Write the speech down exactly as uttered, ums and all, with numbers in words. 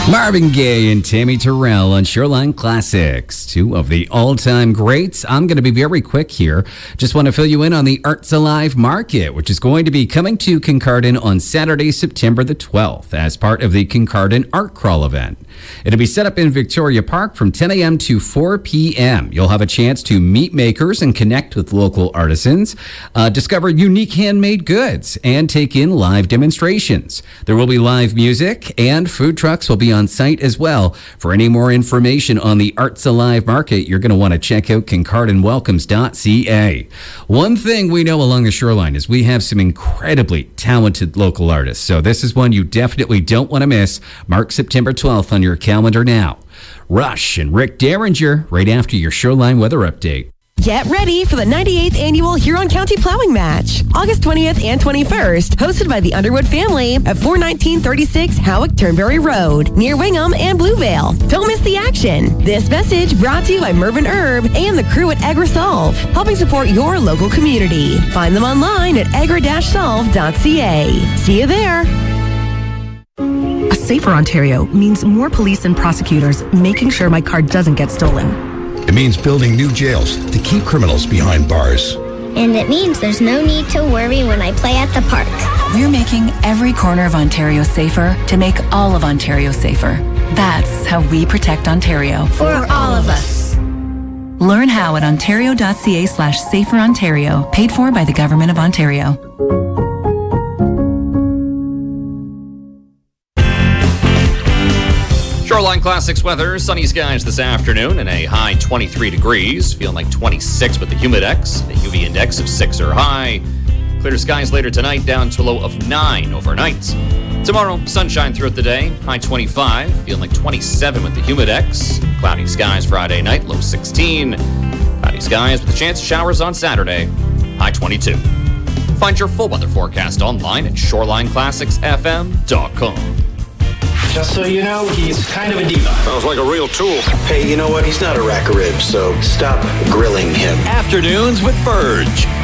Marvin Gaye and Tammy Terrell on Shoreline Classics, two of the all-time greats. I'm going to be very quick here. Just want to fill you in on the Arts Alive Market, which is going to be coming to Kincardine on Saturday, September the twelfth, as part of the Kincardine Art Crawl event. It'll be set up in Victoria Park from ten a.m. to four p.m. You'll have a chance to meet makers and connect with local artisans, uh, discover unique handmade goods, and take in live demonstrations. There will be live music, and food trucks will be on site as well. For any more information on the Arts Alive Market, you're going to want to check out kincardine welcomes dot c a. One thing we know along the shoreline is we have some incredibly talented local artists, so this is one you definitely don't want to miss. Mark September twelfth on your calendar now. Rush and Rick Derringer right after your Shoreline weather update. Get ready for the ninety-eighth Annual Huron County Plowing Match, August twentieth and twenty-first, hosted by the Underwood family at four nineteen thirty-six Howick Turnberry Road, near Wingham and Bluevale. Don't miss the action. This message brought to you by Mervyn Herb and the crew at AgriSolve, helping support your local community. Find them online at agri dash solve dot c a. See you there. A safer Ontario means more police and prosecutors making sure my car doesn't get stolen. It means building new jails to keep criminals behind bars. And it means there's no need to worry when I play at the park. We're making every corner of Ontario safer to make all of Ontario safer. That's how we protect Ontario. For all of us. Learn how at ontario dot c a slash safer Ontario, paid for by the Government of Ontario. Shoreline Classics weather, sunny skies this afternoon and a high twenty-three degrees, feeling like twenty-six with the Humidex, a U V index of six or high. Clear skies later tonight, down to a low of nine overnight. Tomorrow, sunshine throughout the day, high twenty-five, feeling like twenty-seven with the Humidex. Cloudy skies Friday night, low sixteen. Cloudy skies with a chance of showers on Saturday, high twenty-two. Find your full weather forecast online at shoreline classics f m dot com. Just so you know, he's kind of a diva. Sounds like a real tool. Hey, you know what? He's not a rack of ribs, so stop grilling him. Afternoons with Verge